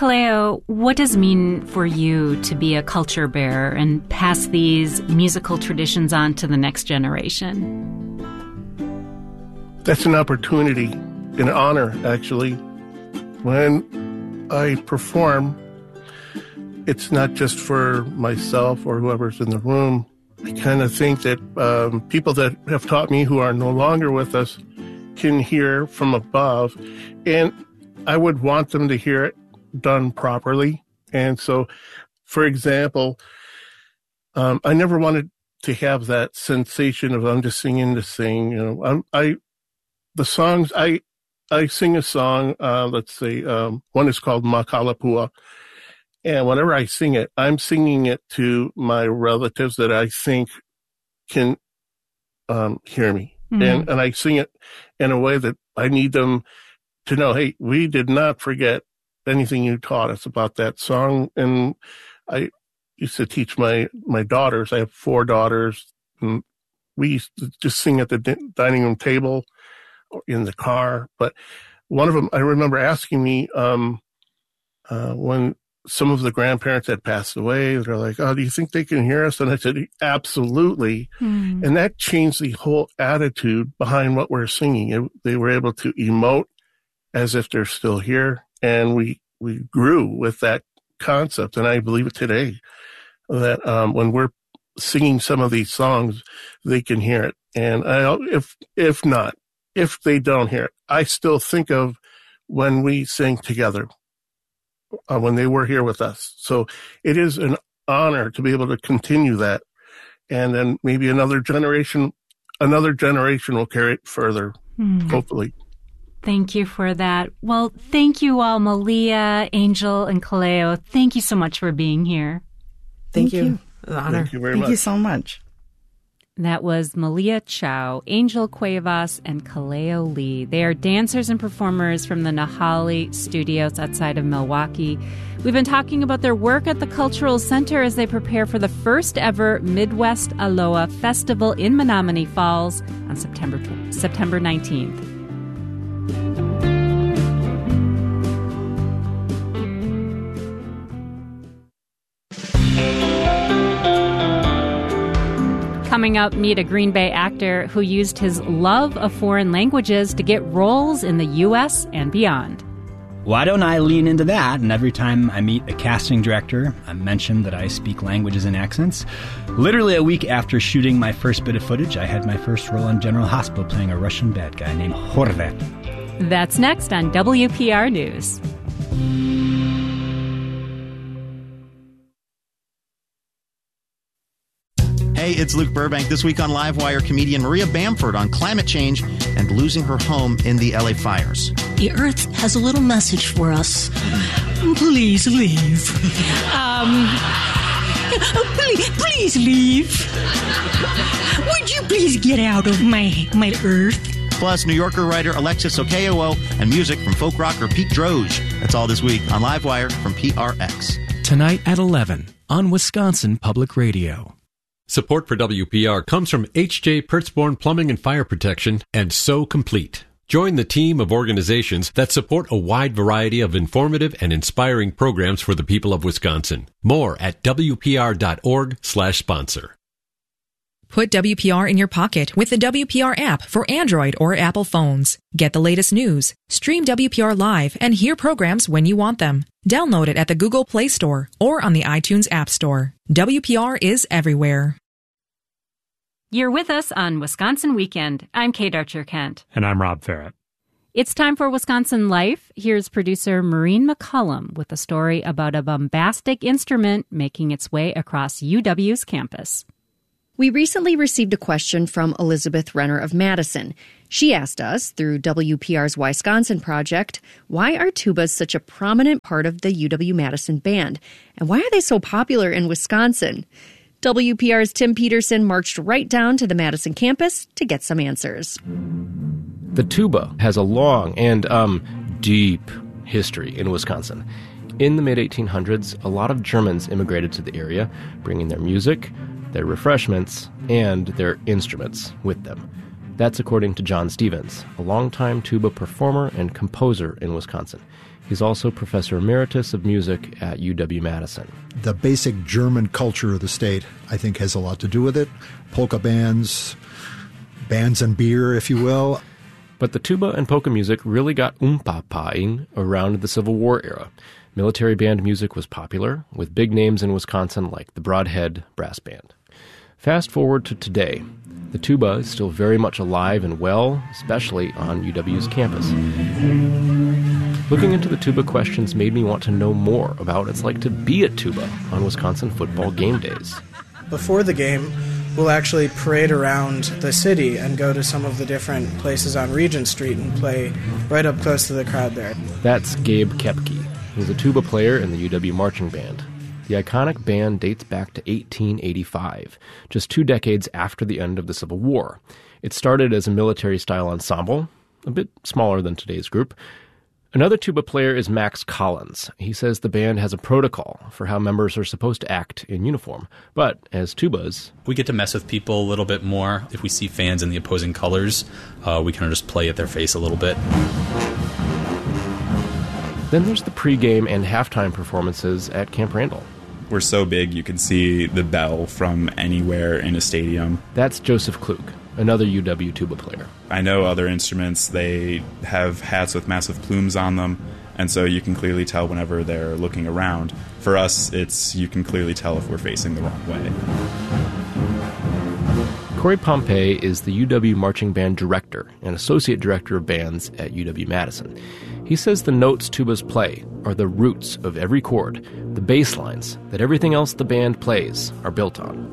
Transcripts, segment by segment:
Kaleo, what does it mean for you to be a culture bearer and pass these musical traditions on to the next generation? That's an opportunity, an honor, actually. When I perform, it's not just for myself or whoever's in the room. I kind of think that people that have taught me who are no longer with us can hear from above, and I would want them to hear it done properly. And so, for example, I never wanted to have that sensation of I'm just singing to sing. The songs, I sing a song, let's say, one is called Makalapua. And whenever I sing it, I'm singing it to my relatives that I think can hear me. Mm-hmm. And I sing it in a way that I need them to know, hey, we did not forget anything you taught us about that song. And I used to teach my daughters. I have 4 daughters. And we used to just sing at the dining room table or in the car. But one of them, I remember asking me when some of the grandparents had passed away, they're like, oh, do you think they can hear us? And I said, absolutely. Mm. And that changed the whole attitude behind what we're singing. They were able to emote as if they're still here. And we grew with that concept. And I believe it today that when we're singing some of these songs, they can hear it. And if they don't hear it, I still think of when we sang together, when they were here with us. So it is an honor to be able to continue that. And then maybe another generation will carry it further, hopefully. Thank you for that. Well, thank you all, Malia, Angel, and Kaleo. Thank you so much for being here. Thank you. An honor. Thank you very much. Thank you so much. That was Malia Chow, Angel Cuevas, and Kaleo Lee. They are dancers and performers from the Nahali Studios outside of Milwaukee. We've been talking about their work at the Cultural Center as they prepare for the first ever Midwest Aloha Festival in Menomonee Falls on September 19th. Coming up, meet a Green Bay actor who used his love of foreign languages to get roles in the U.S. and beyond. Why don't I lean into that? And every time I meet a casting director, I mention that I speak languages and accents. Literally a week after shooting my first bit of footage, I had my first role on General Hospital playing a Russian bad guy named Horvat. That's next on WPR News. Hey, it's Luke Burbank. This week on Livewire, comedian Maria Bamford on climate change and losing her home in the LA fires. The Earth has a little message for us. Please leave. Please leave. Would you please get out of my Earth? Plus, New Yorker writer Alexis Okeowo and music from folk rocker Pete Droge. That's all this week on Livewire from PRX. Tonight at 11 on Wisconsin Public Radio. Support for WPR comes from H.J. Pertzborn Plumbing and Fire Protection and So Complete. Join the team of organizations that support a wide variety of informative and inspiring programs for the people of Wisconsin. More at WPR.org/sponsor. Put WPR in your pocket with the WPR app for Android or Apple phones. Get the latest news, stream WPR live, and hear programs when you want them. Download it at the Google Play Store or on the iTunes App Store. WPR is everywhere. You're with us on Wisconsin Weekend. I'm Kate Archer-Kent. And I'm Rob Farrett. It's time for Wisconsin Life. Here's producer Maureen McCullum with a story about a bombastic instrument making its way across UW's campus. We recently received a question from Elizabeth Renner of Madison. She asked us, through WPR's Wisconsin Project, why are tubas such a prominent part of the UW-Madison band? And why are they so popular in Wisconsin? WPR's Tim Peterson marched right down to the Madison campus to get some answers. The tuba has a long and deep history in Wisconsin. In the mid-1800s, a lot of Germans immigrated to the area, bringing their music, their refreshments, and their instruments with them. That's according to John Stevens, a longtime tuba performer and composer in Wisconsin. He's also Professor Emeritus of Music at UW-Madison. The basic German culture of the state, I think, has a lot to do with it. Polka bands and beer, if you will. But the tuba and polka music really got oompah-pahing around the Civil War era. Military band music was popular, with big names in Wisconsin like the Broadhead Brass Band. Fast forward to today. The tuba is still very much alive and well, especially on UW's campus. Looking into the tuba questions made me want to know more about what it's like to be a tuba on Wisconsin football game days. Before the game, we'll actually parade around the city and go to some of the different places on Regent Street and play right up close to the crowd there. That's Gabe Kepke. He's a tuba player in the UW Marching Band. The iconic band dates back to 1885, just 2 decades after the end of the Civil War. It started as a military-style ensemble, a bit smaller than today's group. Another tuba player is Max Collins. He says the band has a protocol for how members are supposed to act in uniform. But as tubas, we get to mess with people a little bit more. If we see fans in the opposing colors, we kind of just play at their face a little bit. Then there's the pregame and halftime performances at Camp Randall. We're so big you can see the bell from anywhere in a stadium. That's Joseph Klug, another UW tuba player. I know other instruments, they have hats with massive plumes on them, and so you can clearly tell whenever they're looking around. For us, you can clearly tell if we're facing the wrong way. Corey Pompey is the UW Marching Band Director and Associate Director of Bands at UW-Madison. He says the notes tubas play are the roots of every chord, the bass lines that everything else the band plays are built on.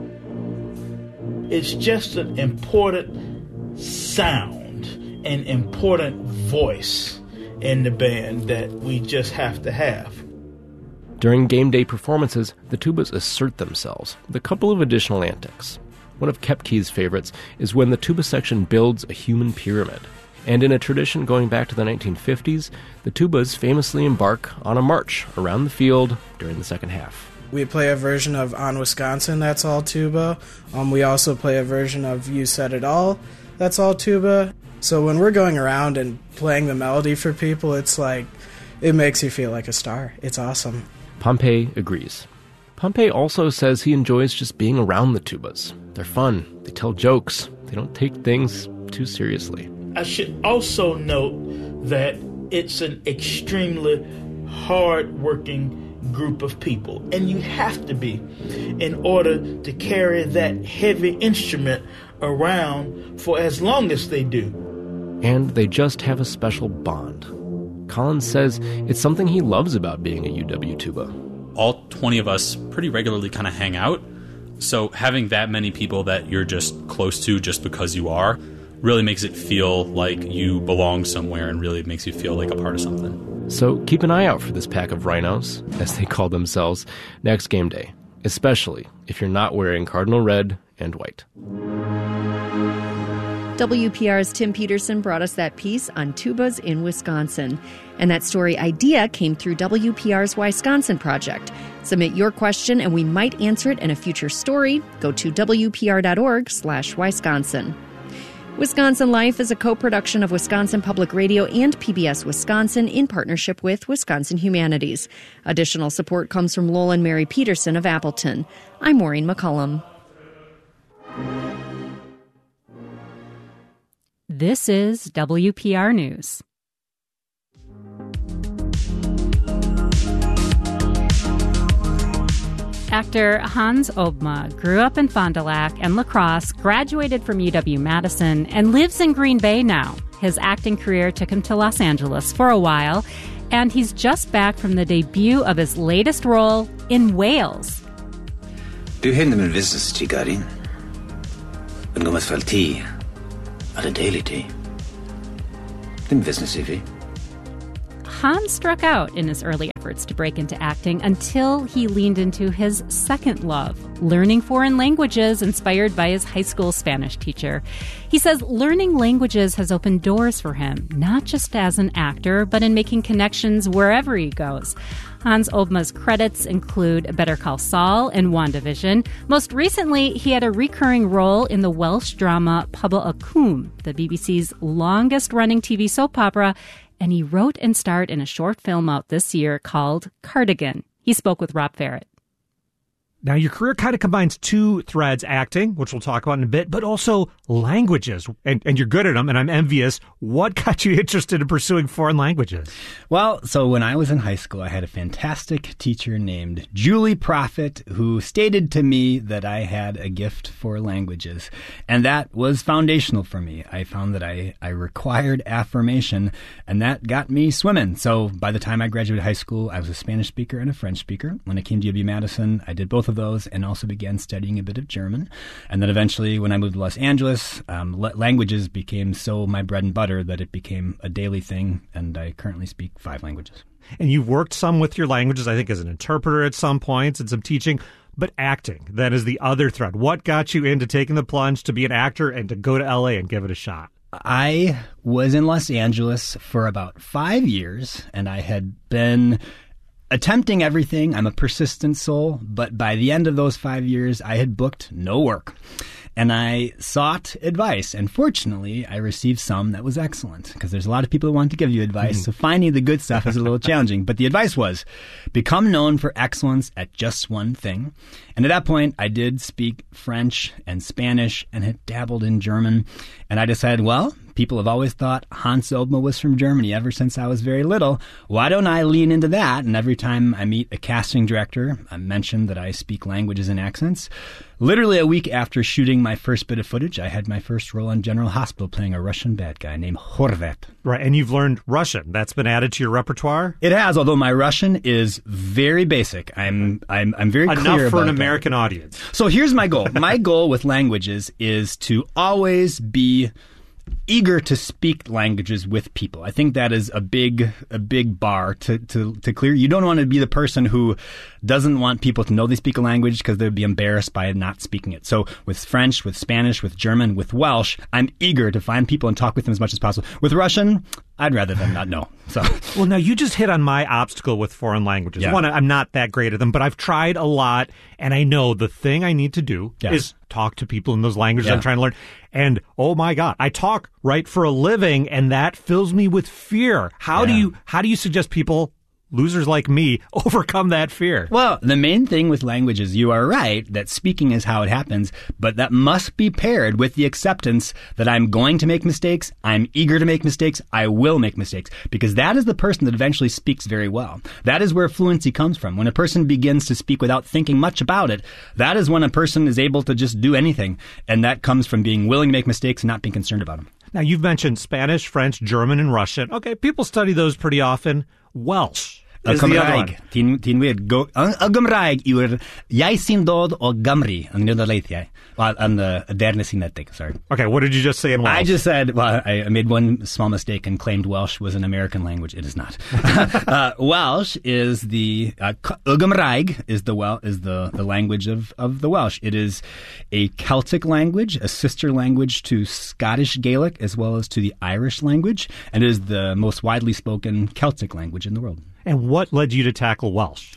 It's just an important sound, an important voice in the band that we just have to have. During game day performances, the tubas assert themselves with a couple of additional antics. One of Kepke's favorites is when the tuba section builds a human pyramid. And in a tradition going back to the 1950s, the tubas famously embark on a march around the field during the second half. We play a version of On Wisconsin, that's all tuba. We also play a version of You Said It All, that's all tuba. So when we're going around and playing the melody for people, it's like, it makes you feel like a star. It's awesome. Pompey agrees. Pompey also says he enjoys just being around the tubas. They're fun, they tell jokes, they don't take things too seriously. I should also note that it's an extremely hard-working group of people, and you have to be in order to carry that heavy instrument around for as long as they do. And they just have a special bond. Collins says it's something he loves about being a UW tuba. All 20 of us pretty regularly kind of hang out, so having that many people that you're just close to just because you are really makes it feel like you belong somewhere and really makes you feel like a part of something. So keep an eye out for this pack of rhinos, as they call themselves, next game day, especially if you're not wearing cardinal red and white. WPR's Tim Peterson brought us that piece on tubas in Wisconsin. And that story idea came through WPR's Wisconsin Project. Submit your question and we might answer it in a future story. Go to WPR.org/Wisconsin. Wisconsin Life is a co-production of Wisconsin Public Radio and PBS Wisconsin in partnership with Wisconsin Humanities. Additional support comes from Lowell and Mary Peterson of Appleton. I'm Maureen McCullum. This is WPR News. Actor Hans Obma grew up in Fond du Lac and La Crosse, graduated from UW-Madison, and lives in Green Bay now. His acting career took him to Los Angeles for a while, and he's just back from the debut of his latest role in Wales. Du hinner med visses til Garin. Men gå med falti. At a daily tea. Din business, Evie. Hans struck out in his early efforts to break into acting until he leaned into his second love, learning foreign languages inspired by his high school Spanish teacher. He says learning languages has opened doors for him, not just as an actor, but in making connections wherever he goes. Hans Obma's credits include Better Call Saul and WandaVision. Most recently, he had a recurring role in the Welsh drama Pobl y Cwm, the BBC's longest-running TV soap opera, and he wrote and starred in a short film out this year called Cardigan. He spoke with Rob Farrett. Now, your career kind of combines two threads, acting, which we'll talk about in a bit, but also languages. And you're good at them, and I'm envious. What got you interested in pursuing foreign languages? Well, so when I was in high school, I had a fantastic teacher named Julie Prophet who stated to me that I had a gift for languages. And that was foundational for me. I found that I required affirmation, and that got me swimming. So by the time I graduated high school, I was a Spanish speaker and a French speaker. When I came to UW-Madison, I did both of those and also began studying a bit of German. And then eventually, when I moved to Los Angeles, languages became so my bread and butter that it became a daily thing, and I currently speak 5 languages. And you've worked some with your languages, I think, as an interpreter at some points and some teaching, but acting, that is the other thread. What got you into taking the plunge to be an actor and to go to LA and give it a shot? I was in Los Angeles for about 5 years, and I had been attempting everything. I'm a persistent soul, but by the end of those 5 years, I had booked no work. And I sought advice, and fortunately, I received some that was excellent, because there's a lot of people who want to give you advice, so finding the good stuff is a little challenging. But the advice was, become known for excellence at just one thing. And at that point, I did speak French and Spanish and had dabbled in German. And I decided, well, people have always thought Hans Obma was from Germany ever since I was very little. Why don't I lean into that? And every time I meet a casting director, I mention that I speak languages and accents. Literally a week after shooting my first bit of footage, I had my first role on General Hospital playing a Russian bad guy named Horvat. Right, and you've learned Russian. That's been added to your repertoire? It has, although my Russian is very basic. I'm very clear about enough for an that. American audience. So here's my goal. My goal with languages is to always be eager to speak languages with people. I think that is a big bar to clear. You don't want to be the person who doesn't want people to know they speak a language because they'd be embarrassed by not speaking it. So with French, with Spanish, with German, with Welsh, I'm eager to find people and talk with them as much as possible. With Russian, I'd rather them not know. So, well, now you just hit on my obstacle with foreign languages. Yeah. One, I'm not that great at them, but I've tried a lot, and I know the thing I need to do is talk to people in those languages I'm trying to learn. And oh my God, I talk for a living, and that fills me with fear. How do you suggest people, losers like me, overcome that fear? Well, the main thing with language is you are right that speaking is how it happens, but that must be paired with the acceptance that I'm going to make mistakes, I'm eager to make mistakes, I will make mistakes, because that is the person that eventually speaks very well. That is where fluency comes from. When a person begins to speak without thinking much about it, that is when a person is able to just do anything, and that comes from being willing to make mistakes and not being concerned about them. Now, you've mentioned Spanish, French, German, and Russian. Okay, people study those pretty often. Welsh is the other one. Tin wir go Gymraeg yw'r iaith sy'n dod o Gymru yn Nederleithiau. Well, on the Derna Synetic, sorry. Okay, what did you just say in Welsh? I just said, well, I made one small mistake and claimed Welsh was an American language. It is not. Welsh is the Gymraeg is the language of the Welsh. It is a Celtic language, a sister language to Scottish Gaelic as well as to the Irish language, and it is the most widely spoken Celtic language in the world. And what led you to tackle Welsh?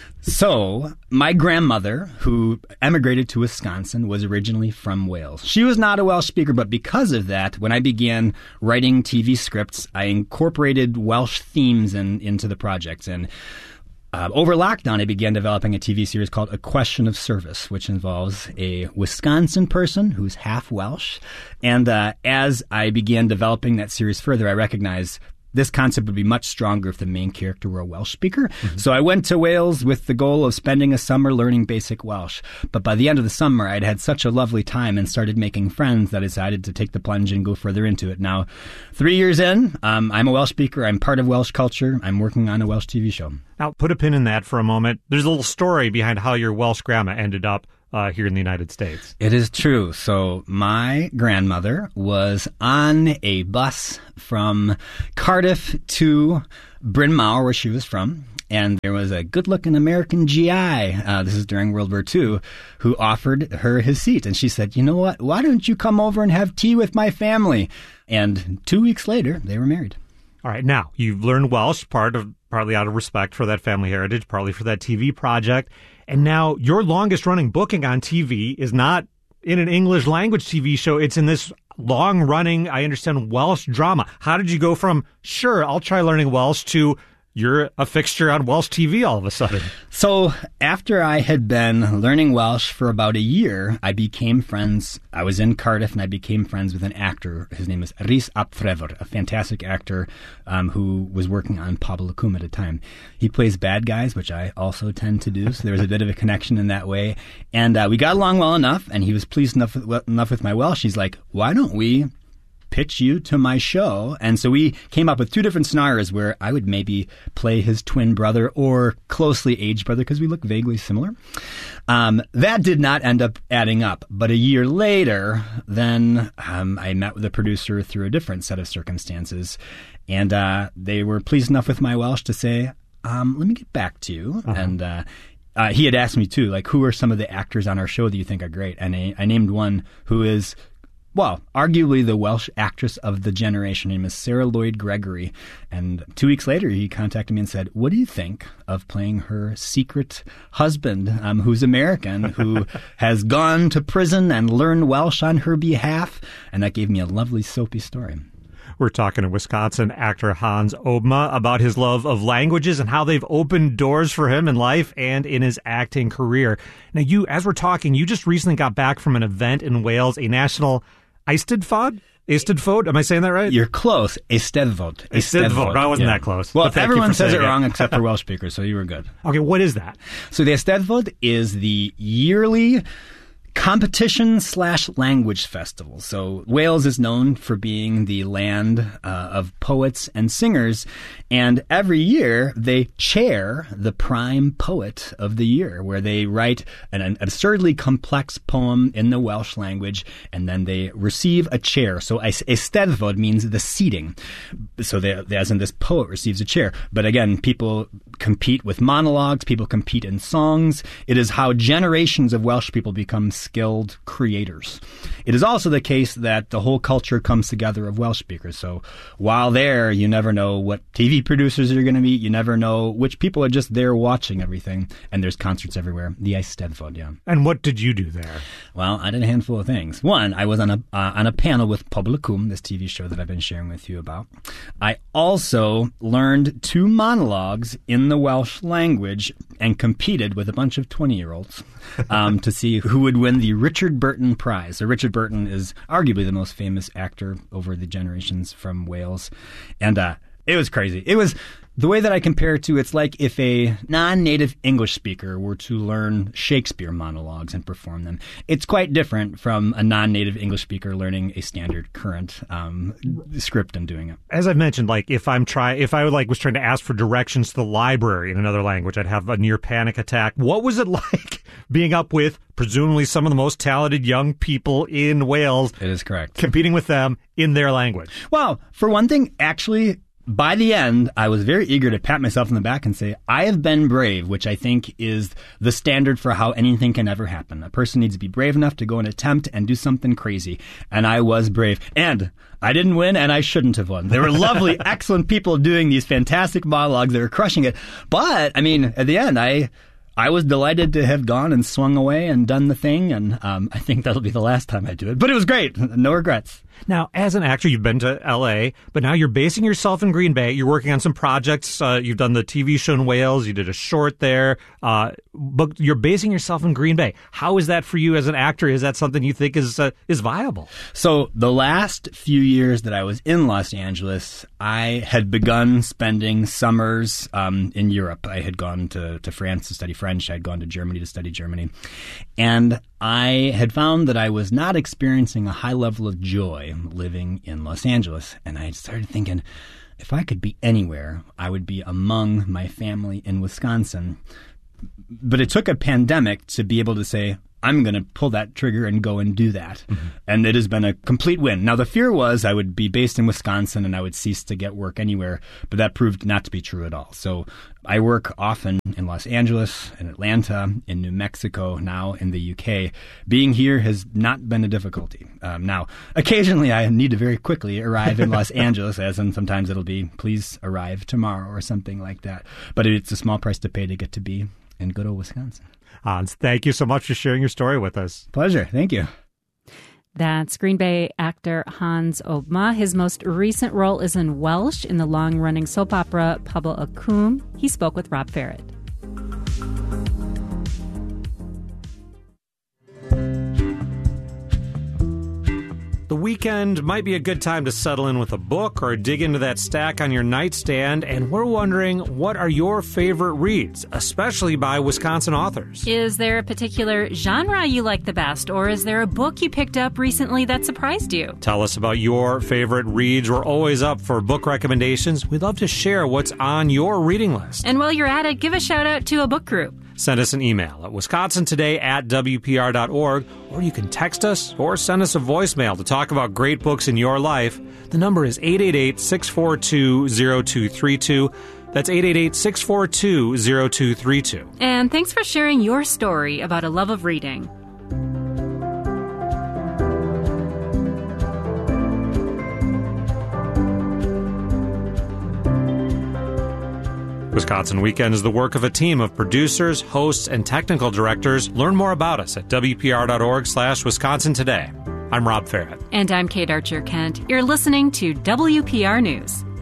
So, my grandmother, who emigrated to Wisconsin, was originally from Wales. She was not a Welsh speaker, but because of that, when I began writing TV scripts, I incorporated Welsh themes into the projects. And over lockdown, I began developing a TV series called A Question of Service, which involves a Wisconsin person who's half Welsh. And as I began developing that series further, I recognized this concept would be much stronger if the main character were a Welsh speaker. Mm-hmm. So I went to Wales with the goal of spending a summer learning basic Welsh. But by the end of the summer, I'd had such a lovely time and started making friends that I decided to take the plunge and go further into it. Now, 3 years in, I'm a Welsh speaker. I'm part of Welsh culture. I'm working on a Welsh TV show. Now, put a pin in that for a moment. There's a little story behind how your Welsh grandma ended up here in the United States. It is true. So my grandmother was on a bus from Cardiff to Bryn Mawr, where she was from. And there was a good-looking American GI, this is during World War II, who offered her his seat. And she said, you know what, why don't you come over and have tea with my family? And 2 weeks later, they were married. All right, now, you've learned Welsh, partly out of respect for that family heritage, partly for that TV project. And now your longest-running booking on TV is not in an English language TV show. It's in this long-running, I understand, Welsh drama. How did you go from, sure, I'll try learning Welsh, to you're a fixture on Welsh TV all of a sudden? So after I had been learning Welsh for about a year, I became friends. I was in Cardiff and I became friends with an actor. His name is Rhys ap Trevor, a fantastic actor who was working on Pobl y Cwm at the time. He plays bad guys, which I also tend to do, so there was a bit of a connection in that way. And we got along well enough, and he was pleased enough with my Welsh. He's like, why don't we pitch you to my show? And so we came up with two different scenarios where I would maybe play his twin brother or closely aged brother, because we look vaguely similar. That did not end up adding up. But a year later, then I met with the producer through a different set of circumstances. And they were pleased enough with my Welsh to say, let me get back to you. Uh-huh. And he had asked me, too, like, who are some of the actors on our show that you think are great? And I named one who is, well, arguably the Welsh actress of the generation. Her name is Sarah Lloyd Gregory. And 2 weeks later, he contacted me and said, what do you think of playing her secret husband, who's American, who has gone to prison and learned Welsh on her behalf? And that gave me a lovely soapy story. We're talking to Wisconsin actor Hans Obma about his love of languages and how they've opened doors for him in life and in his acting career. Now, as we're talking, you just recently got back from an event in Wales, a national Eisteddfod? Eisteddfod? Am I saying that right? You're close. Eisteddfod. Eisteddfod. I wasn't that close. Well, everyone says it wrong except for Welsh speakers, so you were good. Okay, what is that? So the Eisteddfod is the yearly competition/language festival. So Wales is known for being the land of poets and singers, and every year they chair the prime poet of the year, where they write an absurdly complex poem in the Welsh language, and then they receive a chair. So Eisteddfod means the seating. So as in this poet receives a chair. But again, people compete with monologues, people compete in songs. It is how generations of Welsh people become skilled creators. It is also the case that the whole culture comes together of Welsh speakers. So while there, you never know what TV producers you're going to meet. You never know which people are just there watching everything. And there's concerts everywhere. The Eisteddfod, yeah. And what did you do there? Well, I did a handful of things. One, I was on a panel with Pobl y Cwm, this TV show that I've been sharing with you about. I also learned 2 monologues in the Welsh language and competed with a bunch of 20-year-olds to see who would win the Richard Burton Prize. So Richard Burton is arguably the most famous actor over the generations from Wales. And it was crazy. It was the way that I compare it to, it's like if a non-native English speaker were to learn Shakespeare monologues and perform them. It's quite different from a non-native English speaker learning a standard current script and doing it. As I've mentioned, like if I was trying to ask for directions to the library in another language, I'd have a near panic attack. What was it like being up with presumably some of the most talented young people in Wales? It is correct. Competing with them in their language. Well, for one thing, actually, by the end, I was very eager to pat myself on the back and say, I have been brave, which I think is the standard for how anything can ever happen. A person needs to be brave enough to go and attempt and do something crazy. And I was brave. And I didn't win, and I shouldn't have won. There were lovely, excellent people doing these fantastic monologues. They were crushing it. But, I mean, at the end, I was delighted to have gone and swung away and done the thing, and I think that'll be the last time I do it. But it was great. No regrets. Now, as an actor, you've been to L.A., but now you're basing yourself in Green Bay. You're working on some projects. You've done the TV show in Wales. You did a short there. But you're basing yourself in Green Bay. How is that for you as an actor? Is that something you think is viable? So the last few years that I was in Los Angeles, I had begun spending summers in Europe. I had gone to France to study French. I had gone to Germany to study Germany. And I had found that I was not experiencing a high level of joy living in Los Angeles. And I started thinking, if I could be anywhere, I would be among my family in Wisconsin. But it took a pandemic to be able to say, I'm going to pull that trigger and go and do that. Mm-hmm. And it has been a complete win. Now, the fear was I would be based in Wisconsin and I would cease to get work anywhere, but that proved not to be true at all. So I work often in Los Angeles, in Atlanta, in New Mexico, now in the UK. Being here has not been a difficulty. Now, occasionally I need to very quickly arrive in Los Angeles, as in sometimes it'll be, please arrive tomorrow or something like that. But it's a small price to pay to get to be in good old Wisconsin. Hans, thank you so much for sharing your story with us. Pleasure. Thank you. That's Green Bay actor Hans Obma. His most recent role is in Welsh in the long-running soap opera Pobl y Cwm. He spoke with Rob Ferret. The weekend might be a good time to settle in with a book or dig into that stack on your nightstand, and we're wondering, what are your favorite reads, especially by Wisconsin authors? Is there a particular genre you like the best, or is there a book you picked up recently that surprised you? Tell us about your favorite reads. We're always up for book recommendations. We'd love to share what's on your reading list. And while you're at it, give a shout out to a book group. Send us an email at wisconsintoday@wpr.org, or you can text us or send us a voicemail to talk about great books in your life. The number is 888-642-0232. That's 888-642-0232. And thanks for sharing your story about a love of reading. Wisconsin Weekend is the work of a team of producers, hosts, and technical directors. Learn more about us at wpr.org/Wisconsin Today. I'm Rob Ferret. And I'm Kate Archer-Kent. You're listening to WPR News.